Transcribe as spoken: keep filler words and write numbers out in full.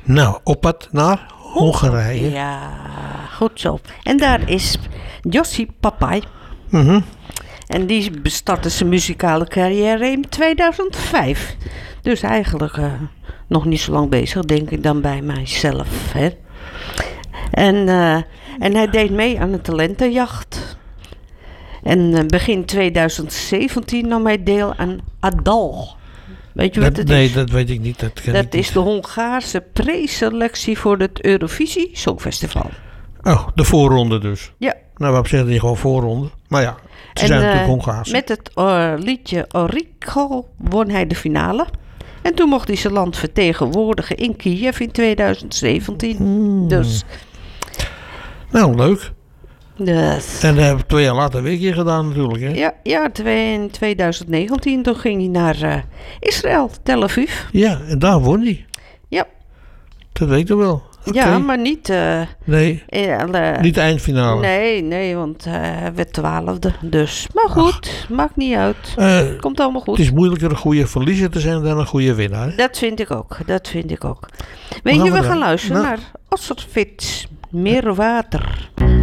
Nou, op pad naar Hongarije. Ja, goed zo. En daar is Jussi Papai. Mm-hmm. En die startte zijn muzikale carrière in tweeduizend vijf. Dus eigenlijk uh, nog niet zo lang bezig, denk ik dan bij mijzelf. Hè? En, uh, en hij deed mee aan een talentenjacht. En uh, begin tweeduizend zeventien nam hij deel aan Adal. Weet je dat, wat het nee, is? dat weet ik niet. Dat, ken Dat ik is niet. de Hongaarse preselectie voor het Eurovisie Songfestival. Oh, de voorronde dus. Ja. Nou, waarom zeggen die gewoon voorronde? Maar ja, ze En, zijn uh, natuurlijk Hongaars. Met het uh, liedje Orico won hij de finale. En toen mocht hij zijn land vertegenwoordigen in Kiev in tweeduizend zeventien. Hmm. Dus, Nou, leuk. dus. En dat hebben we twee jaar later weer een keer gedaan natuurlijk. Hè? Ja, ja twee, in tweeduizend negentien toen ging hij naar uh, Israël, Tel Aviv. Ja, en daar won hij. Ja, Dat weet ik wel. Okay. ja maar niet... Uh, Nee, uh, niet de eindfinale. Nee, nee, want uh, hij werd twaalfde. Dus, maar goed, Ach. maakt niet uit. Uh, Komt allemaal goed. Het is moeilijker een goede verliezer te zijn dan een goede winnaar. Dat vind ik ook, dat vind ik ook. Weet je, we gaan luisteren nou. naar Osservits, Meer water.